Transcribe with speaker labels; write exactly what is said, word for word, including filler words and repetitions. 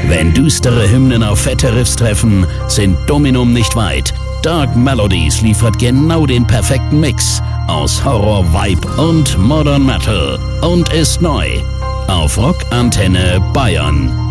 Speaker 1: Wenn düstere Hymnen auf fette Riffs treffen, sind Dominum nicht weit. Dark Melodies liefert genau den perfekten Mix aus Horror, Vibe und Modern Metal und ist neu auf Rock Antenne Bayern.